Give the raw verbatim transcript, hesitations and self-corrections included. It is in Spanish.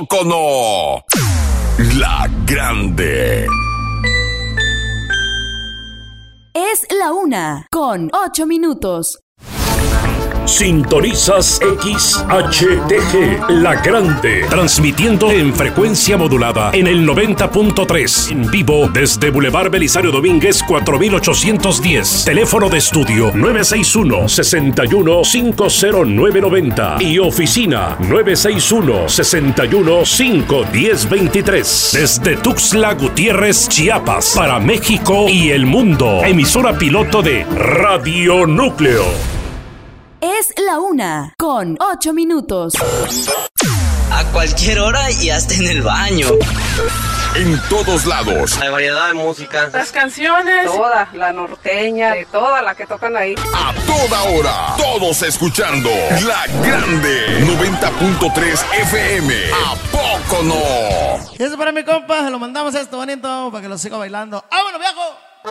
poco no? La Grande. Es la una con ocho minutos. Sintonizas X H T G, La Grande, transmitiendo en frecuencia modulada en el noventa punto tres, en vivo desde Boulevard Belisario Domínguez cuatro mil ochocientos diez, teléfono de estudio nueve seis uno, seis uno cinco cero nueve nueve cero y oficina nueve seis uno, seis uno cinco uno cero dos tres, desde Tuxtla Gutiérrez, Chiapas, para México y el mundo, emisora piloto de Radio Núcleo. Es la una con ocho minutos. A cualquier hora y hasta en el baño. En todos lados. Hay variedad de música. Las canciones. Toda, la norteña, de toda la que tocan ahí. A toda hora. Todos escuchando La Grande. noventa punto tres F M. ¿A poco no? Y eso para mi compa. Lo mandamos esto bonito para que lo siga bailando. ¡Vámonos, viejo!